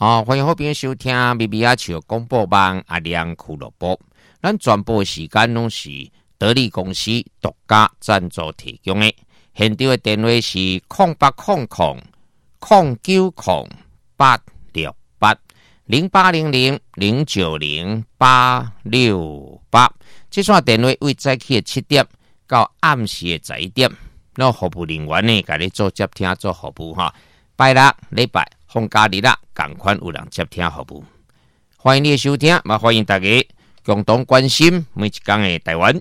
欢迎好朋友收听咪咪阿笑广播网阿亮俱乐部。咱全部时间拢是得力公司独家赞助提供的。现场的电话是0800-868-0800-090-868。这串电话为早起的7点到暗时的11点，那服务人员呢，甲你做接听做服务哈。拜六、礼拜、放假日啦，同款有人接听服务。欢迎你的收听，也欢迎大家共同关心每一天的台湾。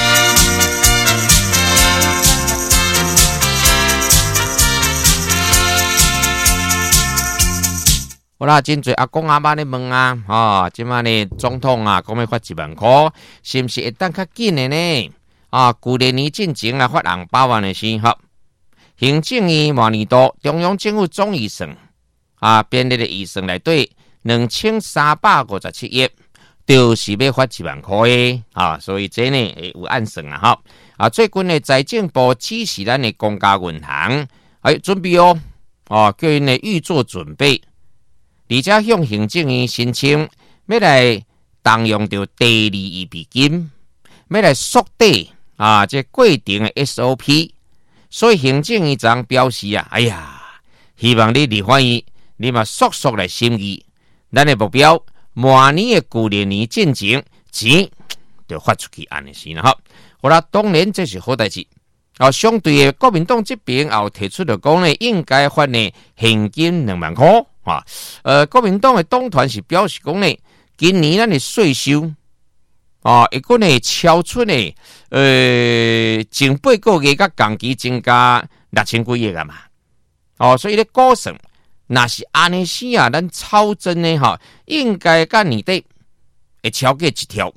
好啦，真侪阿公阿妈咧问啊，即摆呢总统啊，讲要发1万块，是不是会当较紧的呢？旧年进前来发红包万的时候，行政院满年度中央政府总预算编列的预算内底2357亿，就是要发1万块的所以这呢有按算最近的财政部指示咱的公家银行准备叫因呢预做准备。而且向行政院申请，要来动用到第2预备金，要来缩短这过程的 SOP。所以行政院长表示希望你立法院你嘛速速来审议，咱的目标，明年的旧年进前钱就发出去安尼是好啦，当然这是好代志。相对的，国民党这边也提出了讲呢，应该发呢现金2万块。国民党的党团是表示讲呢，今年咱的税收一个呢超出呢前8个月甲同期增加6000几亿嘛。所以咧估算，若是安尼时咱超增呢应该甲年底会超过一条。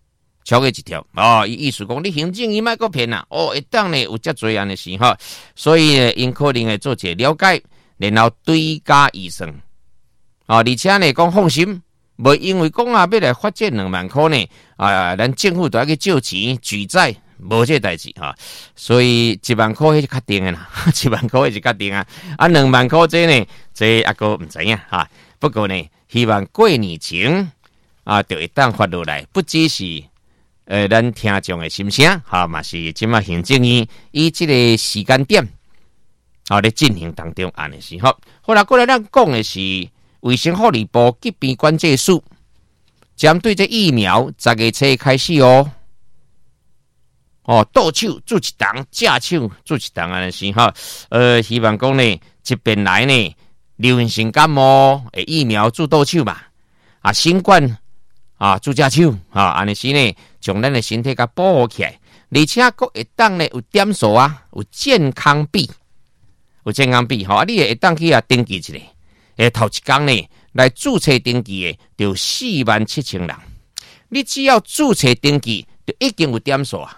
意思讲你行政院莫个骗会当呢有遮侪安尼事所以呢因可能会做一个了解，然后追加预算而且呢讲放心，无因为讲要来发这2万块呢咱政府都要去借钱举债，无这代志所以1万块是确定的啦，1万块是确定2万块这呢这阿哥唔知影不过呢希望过年前就会当发落来，不只是咱听众的心声嘛是即马行政院以这个时间点咧进行当中安尼是好啦，过来咱讲的是卫生福利部疾病管制署针对这疫苗10月初开始倒手做一档，假手做一档安尼是希望讲呢这边来呢流行性感冒的疫苗做倒手嘛新冠做假手安尼是呢将咱的身体甲保护起来，而且佫会当呢有点数有健康币你会当去登记一下头一天呢来注册登记的就47000人，你只要注册登记就已经有点数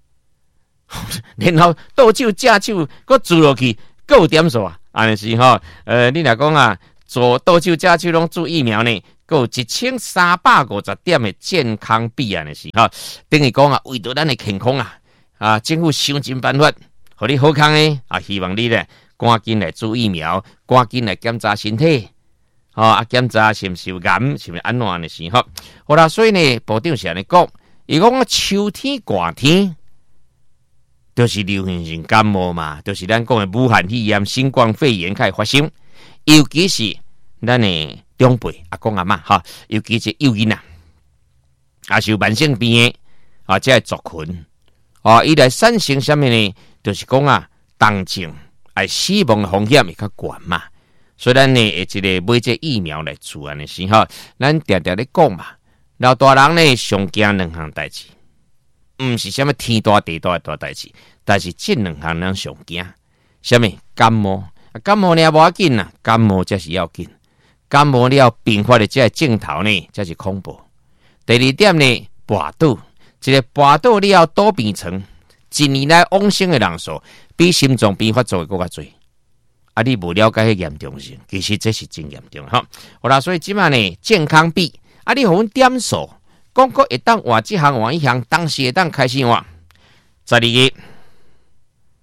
然后倒手假手佫注落去佫有点数安尼是你若讲做倒手假手拢注疫苗呢，佫有1350点的健康币安尼是等于讲为着咱的健康政府想尽办法互你好康呢希望你呢赶紧来注疫苗，赶紧来检查身体检查是不是有癌，是不是安怎的是好啦，所以呢部长是安尼讲，伊讲秋天寒天就是流行性感冒嘛，就是咱讲的武汉肺炎、新冠肺炎开始发生，尤其是咱的长辈阿公阿嬷尤其是幼囡是有慢性病的这族群伊来产生什么呢？就是讲重症死亡的风险会较悬嘛，所以咱呢会一个买这疫苗来做安尼是咱常常咧讲嘛，老大人呢上惊2项代志，唔是什么天大地大的大代志，但是这2项咱上惊，什么感冒呢无要紧啦，感冒才是要紧，感冒了并发的这镜头呢才是恐怖。第2点呢，跋倒，一个跋倒了倒病床，一年来往生的人数比心脏病发作的更加多。你无了解严重性，其实这是真严重好啦，所以即摆呢健康币你互阮点数，讲过会当换这项换一项，当时会当开始换12月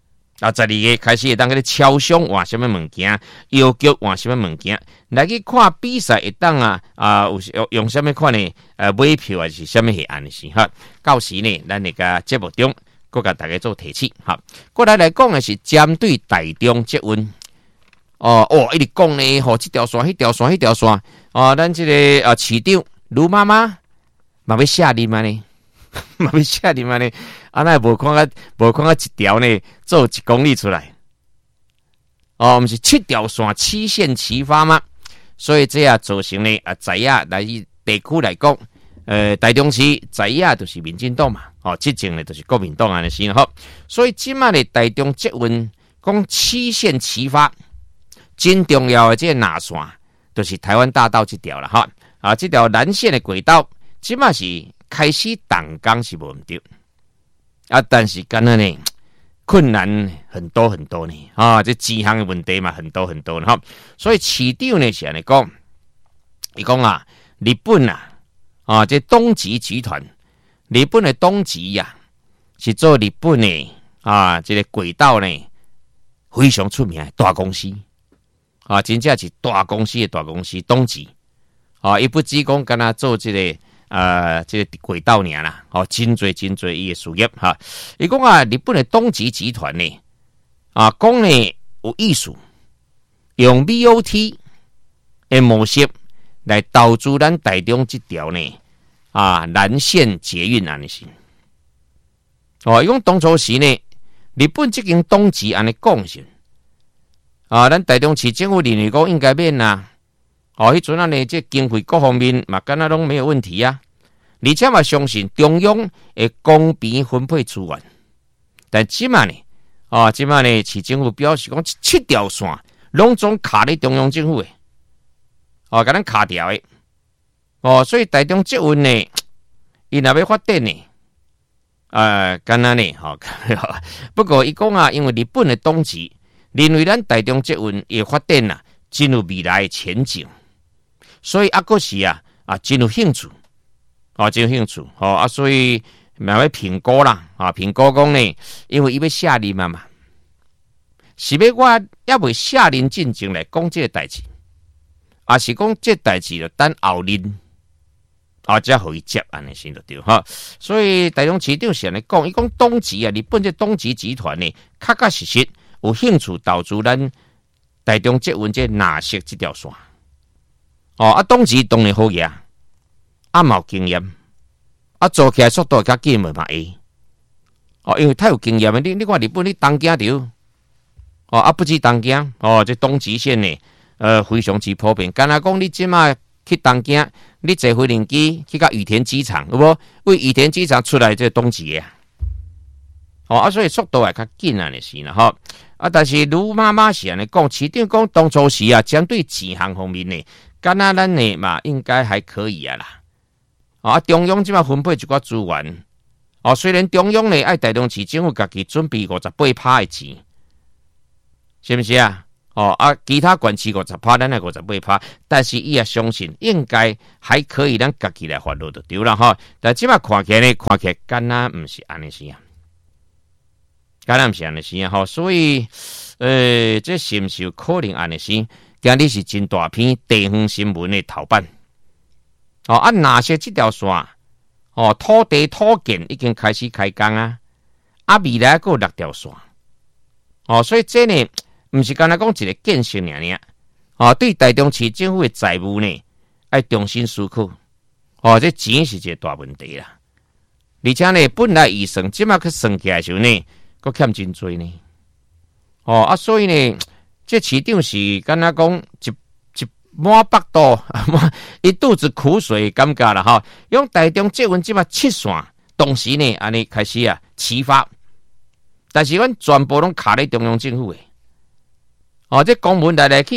12月开始会当个超商换什么物件，邮局换什么物件，来去看比赛会当有用什么款的买票还是什么系安的事哈。到时呢，咱那个节目中，佮甲大家做提醒哈。过来讲的是针对台中捷运。一直讲呢，这条线、迄条线、迄条线，咱这个市长卢妈妈嘛要下令嘛呢，嘛要下令嘛呢，那无看到一条呢，做1公里出来，不是7条线7线齐发吗？所以这样造成呢在野来地区来讲，台中市在野就是民进党嘛，执政呢就是国民党安尼先好，所以今麦的台中捷运讲7线齐发。真重要的这个哪线，就是台湾大道这条了哈。这条蓝线的轨道，即嘛是开始动工是无毋对但是干那呢困难很多很多呢这钱项的问题嘛很多很多哈。所以市长呢是安尼讲，伊讲日本这东极集团，日本的东极是做日本的这个轨道呢非常出名的大公司。真正是大公司的大公司，东极伊不只讲干那做这个轨道尔啦，真侪伊的事业哈。伊讲日本的东极集团呢，讲呢有意思，用 BOT 的模式来投资咱台中这条呢蓝线捷运安尼是。伊讲当初时呢，日本这间东极安尼讲是。咱台中市政府认为讲应该免啦，迄阵呢，这经费各方面嘛，敢若拢没有问题而且嘛相信中央会公平分配资源。但即嘛呢，市政府表示讲7条线拢总卡在中央政府的，甲咱卡掉的，所以台中捷运呢，伊若要发展呢，敢若呢，不过伊讲因为日本的东极。认为咱台中捷运也发展真有未来的前景，所以还是真有兴趣，真有兴趣，所以嘛要评估啦，评估讲呢，因为伊要下令嘛，是要我也未下令进前来讲这个代志，是讲这代志就等后日，才互伊接安尼先就对所以台中市长是安尼讲，伊讲东极日本这东极集团呢，确实。有兴趣投资咱台中捷运这蓝色这条线，东极当然好嘢，嘛有经验，做起来速度较紧嘛会，因为太有经验了。你看日本你东京条，不止东京，这东极线呢，非常之普遍。敢若讲你即马去东京，你坐飞轮机去到羽田机场，有无？为羽田机场出来这东极的所以速度也较紧啊，就是啦但是卢妈妈是安尼讲，市长讲当初时针对钱项方面呢，敢若咱呢嘛应该还可以啦。中央即马分配一寡资源，虽然中央呢爱台中市政府家己准备58%的钱，是不是其他县市50%，咱系58%，但是伊也相信应该还可以，咱家己来发落就对啦但即马看起来敢若毋是安尼是敢若毋是安尼是所以这是毋是有可能安尼是？今日是真大篇地方新闻的头版哪些这条线土地土建已经开始开工未来还有6条线所以这呢毋是干那讲一个建设尔对台中市政府的财务呢要重新思考这钱是一个大问题啦，而且呢本来预算即马去算起来的时候呢佫欠真多呢，所以呢，这市长是敢若讲一满腹肚，一肚子苦水感觉啦用台中捷运即马7线，当时呢安尼开始启发，但是阮全部拢卡在中央政府的，这公文来去，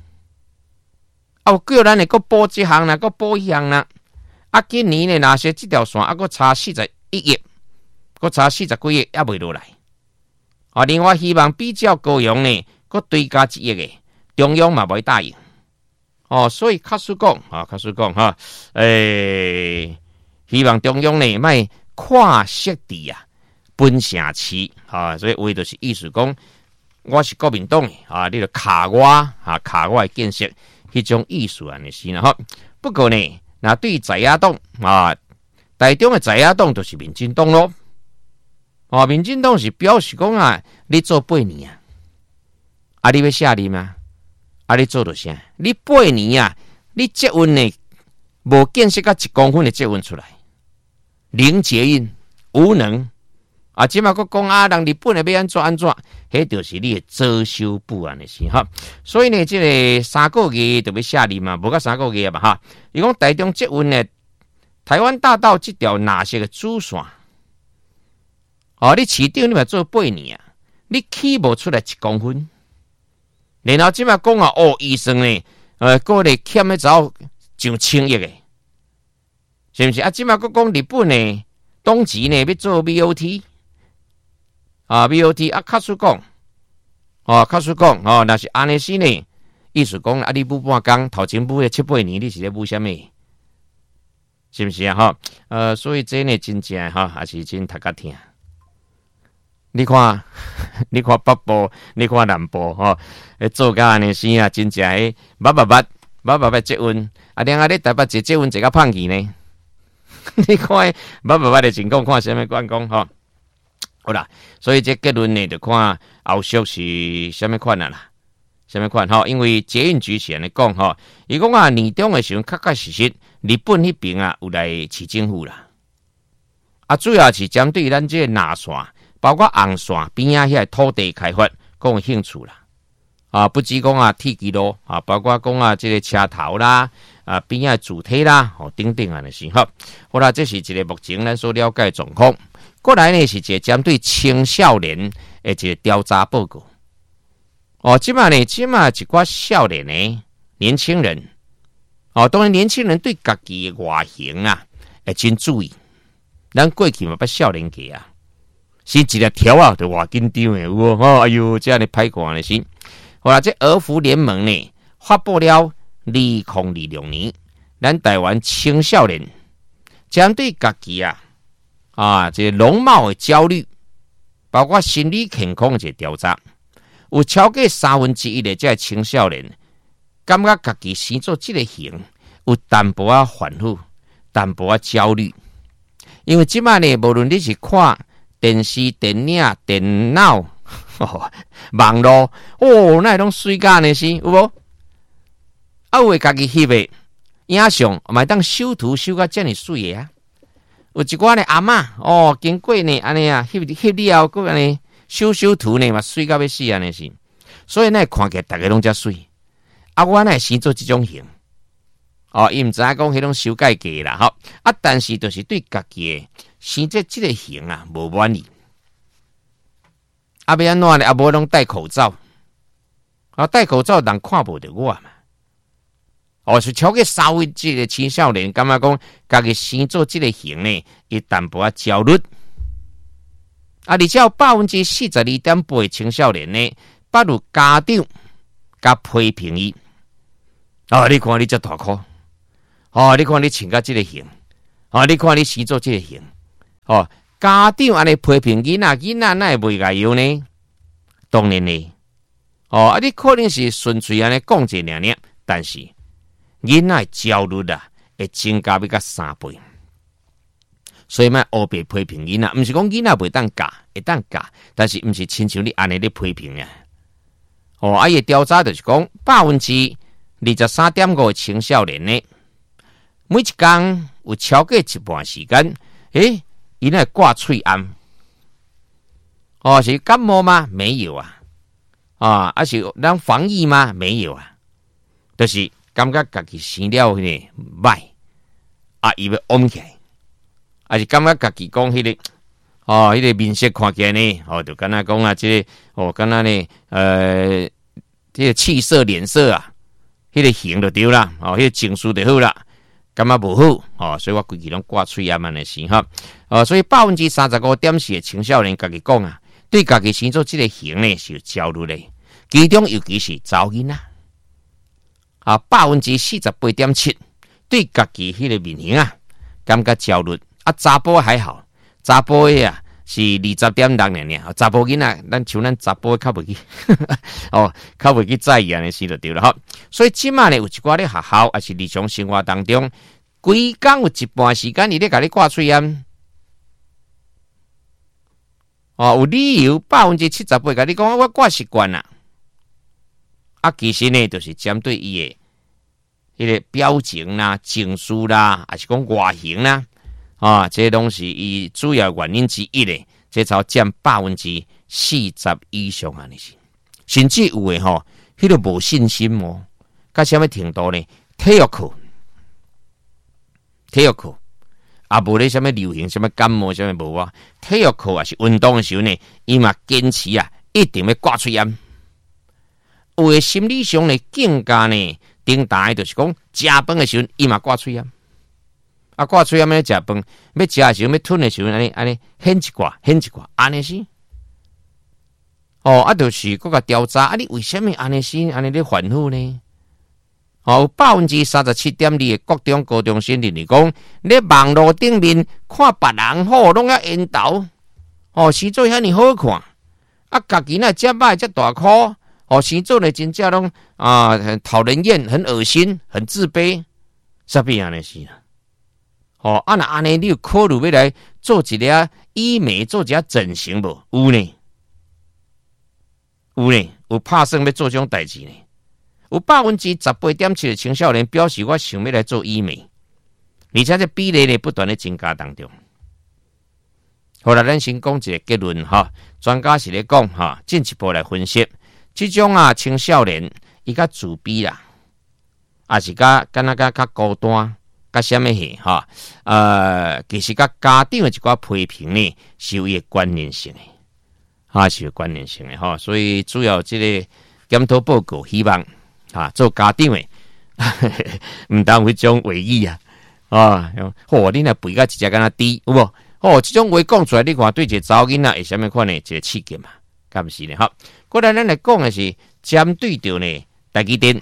叫咱佫补这项啦，佫补迄项啦，今年呢那些这条线佫差41亿，佫差40几亿也未落来。另外希望比较高雄呢，佫追加1亿的，中央嘛袂答应。所以卡实讲希望中央呢莫看色地分城市啊，所以为就是意思讲，我是国民党的啊，你就卡我啊，卡我的建设，迄种意思安尼是啦吼。不过呢，那对在野党啊，台中的在野党就是民进党咯。哦，民进党是表示讲啊，你做8年啊，啊你要下任吗？啊你做到啥？你8年啊，你捷运呢无建设到1公分的捷运出来，零捷运无能啊！即马佫讲啊，人日本的要安怎安怎，迄就是你的遮羞布安尼是哈。所以呢，这个3个月就要下任嘛，无到3个月吧哈。伊讲台中捷运呢，台湾大道这条哪些个主线？哦，你市长你嘛做8年啊，你起无出来1公分，然后即马讲啊，哦，医生呢，个咧欠咧走上1000亿的，是毋是啊？即马佫讲日本呢，东极呢要做 BOT 啊 ，BOT 啊，卡叔讲，哦，卡叔讲，哦，那是安尼是呢，意思讲啊，你补半工，头前补的7、8年，你是咧补啥物？是毋是啊？哈，所以这呢，真正哈，还是真读甲听。你看，你看北部，你看南部，吼，做甲安尼生啊，真正诶，捌捷运，啊，另外咧台北坐捷运坐甲胖去呢。你看，捌的情况，看啥物关公吼，好啦，所以这结论呢，就看后续是啥物款啊啦，啥物款吼？因为捷运局是安尼讲吼，伊讲啊，年中的时候确确实实，日本迄边啊有来市政府啦，啊，主要是针对咱这个南线。包括红线边啊，遐土地开发，讲有兴趣啦。啊，不止讲啊铁基路啊，包括讲啊这个车头啦，啊边啊主体啦，哦等等啊那是好。好啦，这是一个目前咱所了解的状况。过来呢是一个针对青少年的一个调查报告。哦，即嘛一寡少年呢，年轻人，哦，当然年轻人对家己的外形啊，会真注意。咱过去嘛捌少年家啊。是一条条啊，就偌紧张诶，有无？哦，哎呦，这样的歹看的是。好啦，这儿福联盟呢发布了2026年，咱台湾青少年针对家己这容貌的焦虑，包括心理健康的一个调查，有超过1/3的这青少年感觉家己生做这个型，有淡薄啊烦恼，淡薄啊焦虑，因为即摆呢，无论你是看电视、电影、电脑、网络，哦，那拢水干的是有无？啊，有诶家己翕的影像，嘛当修图修甲遮尔水的啊！有一寡呢阿嬷哦，经过呢安尼啊，翕了后，佮安尼修图呢嘛水甲要死安尼是，所以呢看起来大家拢遮水。啊，我呢生做即种型，哦，伊毋知影讲迄种修改过啦，吼啊，但是就是对家己诶。生这个型啊，无满意。啊，要安怎呢？啊，无拢戴口罩。啊，戴口罩人看无着我嘛。哦，是超过3%的青少年感觉讲，家己生做这个型呢，伊淡薄仔焦虑。啊，而且有42.8%的青少年呢，不如家长甲批评伊。哦，你看你这大颗。哦，你看你穿甲这个型。哦，你看你生做这个型。哦，家长安尼批评囡仔哪会袂解忧呢？当然呢，哦，啊，你可能是纯粹安尼讲者尔，但是囡仔焦虑啊，会增加要甲3倍。所以嘛，黑白批评囡仔，毋是讲囡仔袂当教，会当教，但是毋是亲像你安尼咧批评啊。哦，啊，伊调查就是讲，23.5%的青少年呢，每一工有超过一半时间，伊那挂喙安，哦，是感冒吗？没有啊，啊是咱防疫吗？没有啊，就是感觉家己生了呢歹，啊，伊要往起来，啊是感觉家己讲迄个，迄个面色看起来呢，就敢若讲啊，这个，敢若呢，这个气色、脸色啊，迄个型就对啦，迄个情绪就好啦。感觉无好，所以我规矩拢挂喙啊，安尼是哈，所以35.4%的青少年家己讲啊，对家己生做这个型呢是有焦虑的，其中尤其是查某囡仔48.7%对家己迄个面型啊感觉焦虑，啊查甫还好，查甫的啊是20.6尔，查甫囡仔，咱像咱查甫较袂去，哦，较袂去在意安尼事就对了哈。所以即马呢，有一寡咧学校，也是日常生活当中，规工有一半时间伊咧甲你挂喙烟，哦，有理由78%甲你讲我挂习惯啦，啊，其实呢，就是针对伊的迄个表情啦、情绪啦，还是讲外形啦。啊，这些东西以主要原因之一咧，这才占40%以上啊！你是，甚至有诶吼，迄个无信心哦，到什么程度呢？体育课啊，无咧什么流行、什么感冒、什么无啊？体育课啊是运动诶时候呢，伊嘛坚持啊，一定要挂喙烟。有诶心理上呢，更加呢，顶大就是讲食饭诶时候，伊嘛挂喙烟。啊，挂喙烟要食饭，要食的时候，要吞的时候，安尼掀一挂，安尼是。哦，啊，就是搁个调查，啊，你为什么安尼是安尼咧反复呢？哦，37.2%的国中高中生认为讲，咧网络顶面看别人好，拢要引导。哦，生做遐尼好看，啊，家己那遮歹遮大箍，哦，生做咧真正拢很讨人厌，很恶心，很自卑，啥物安尼是啊？哦，啊那安尼你有考虑要来做一个医美，做一个整形无？有呢，有拍算要做这种代志呢。有18.7%的青少年表示我想要来做医美，而且这比例呢不断的增加当中。后来咱先讲一个结论哈，专家是咧讲哈，进一步来分析，这种青少年伊较自卑啦，也是敢若较孤单。甲什么戏哈？其实甲家长的一寡批评呢，是有一个关联性的，是有关联性的哈。所以主要这个检讨报告，希望做家长的，唔当有迄种违意啊！你若肥甲一只敢若猪，有无？这种话讲出来，你看对一个查某囡仔会什么款的一个刺激嘛？敢不是呢？哈，过来咱来讲的是针对着呢台积电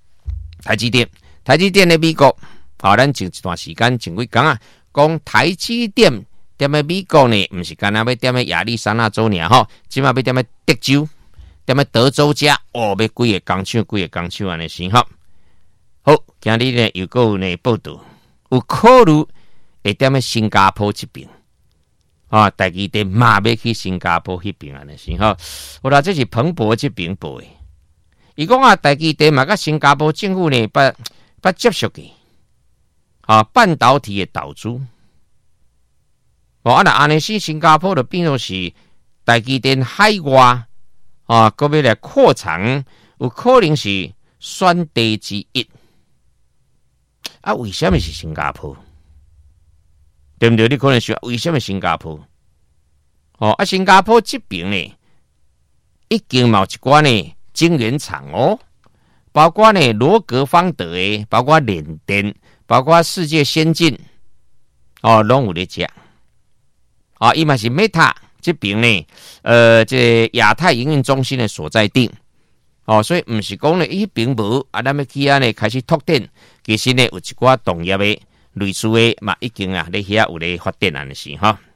的美国。咱前一段时间前几天讲台积电踮在美国呢，毋是干那要踮在亚利桑那州尔吼，即马要踮在德州，踮在德州遮，要几个工厂安尼先吼。好，今日呢又有呢报道，有考虑会踮在新加坡这边，台积电嘛要去新加坡迄边安尼先吼。好啦，这是彭博这边报的，伊讲台积电嘛甲新加坡政府呢把接受嘅。半导体的投资，那安尼是新加坡的变作是台积电海外各位来扩厂，有可能是选地之一。为什么是新加坡？对不对？你可能说为什么新加坡？新加坡这边呢，已经有一寡呢晶圆厂包括呢罗格方德的，包括联电。包括世界先进，拢有咧食。伊嘛是 Meta 这边呢，这亚太营运中心的所在地。所以毋是讲呢，伊并无咱要去呢开始拓展，其实呢有一寡同业的类似的嘛，已经咧遐有咧发展安尼是哈。